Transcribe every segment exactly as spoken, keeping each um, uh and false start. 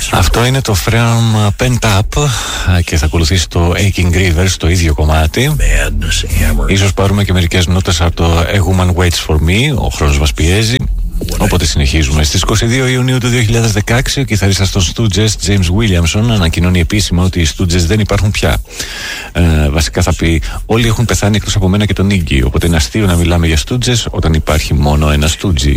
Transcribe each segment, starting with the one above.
Αυτό είναι το From Pent Up και θα ακολουθήσει το Aching Rivers, το ίδιο κομμάτι. Ίσως πάρουμε και μερικές νότες από το A Woman Waits For Me, ο χρόνος μας πιέζει. Οπότε συνεχίζουμε. Στις είκοσι δύο Ιουνίου του δύο χιλιάδες δεκαέξι ο κιθαρίστας των Stooges, James Williamson, ανακοινώνει επίσημα ότι οι Stooges δεν υπάρχουν πια. Ε, βασικά θα πει: όλοι έχουν πεθάνει εκτός από μένα και τον Iggy. Οπότε είναι αστείο να μιλάμε για Stooges όταν υπάρχει μόνο ένα Stoogie.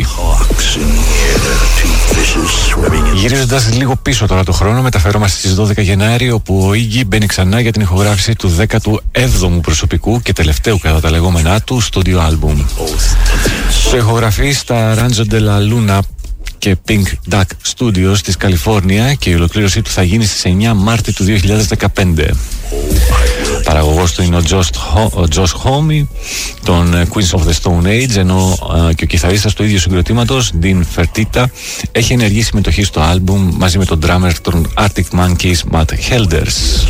Γυρίζοντας λίγο πίσω τώρα το χρόνο, μεταφερόμαστε στις δώδεκα Γενάρη, όπου ο Iggy μπαίνει ξανά για την ηχογράφηση του δέκατου έβδομου προσωπικού και τελευταίου κατά τα λεγόμενά του στούντιο άλμπουμ. Το ηχογραφεί στα Rancho de la Luna και Pink Duck Studios της Καλιφόρνια και η ολοκλήρωσή του θα γίνει στις εννιά Μάρτη του δύο χιλιάδες δεκαπέντε. Παραγωγός του είναι ο Josh Homme, τον Queens of the Stone Age, ενώ uh, και ο κιθαρίστας του ίδιου συγκροτήματος, Dean Fertitta, έχει ενεργή συμμετοχή στο άλμπουμ μαζί με τον drummer των Arctic Monkeys, Matt Helders.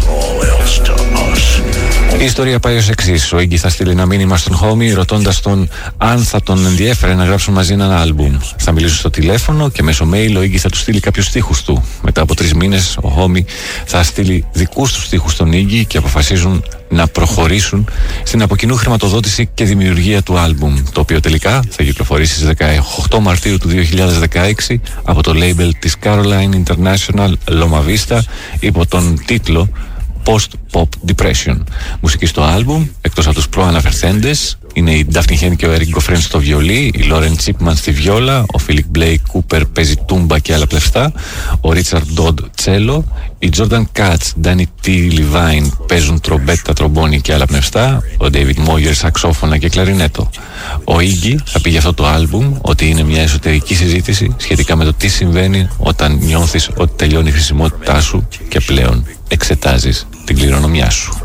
Η ιστορία πάει ως εξής. Ο Iggy θα στείλει ένα μήνυμα στον Homme ρωτώντας τον αν θα τον ενδιέφερε να γράψουν μαζί ένα άλμπουμ. Θα μιλήσουν στο τηλέφωνο και μέσω mail ο Iggy θα του στείλει κάποιους στίχους του. Μετά από τρεις μήνες ο Homme θα στείλει δικούς του στίχους στον Iggy και αποφασίζουν να προχωρήσουν στην αποκοινού χρηματοδότηση και δημιουργία του άλμπουμ, το οποίο τελικά θα κυκλοφορήσει στις δεκαοκτώ Μαρτίου του δύο χιλιάδες δεκαέξι από το label της Caroline International Loma Vista υπό τον τίτλο Post-Pop Depression. Μουσική στο άλμπουμ, εκτός από τους προαναφερθέντες, είναι η Daphne Henke και ο Eric Goffren στο βιολί, η Lauren Chipman στη βιόλα, ο Philip Blake Cooper παίζει τούμπα και άλλα πλευστά, ο Richard Dodd τσέλο, η Jordan Katz, Danny T. Levine παίζουν τρομπέτα, τρομπόνι και άλλα πνευστά, ο David Moyer σαξόφωνα και κλαρινέτο. Ο Iggy θα πει για αυτό το άλμπουμ ότι είναι μια εσωτερική συζήτηση σχετικά με το τι συμβαίνει όταν νιώθεις ότι τελειώνει η χρησιμότητά σου και πλέον εξετάζεις την κληρονομιά σου.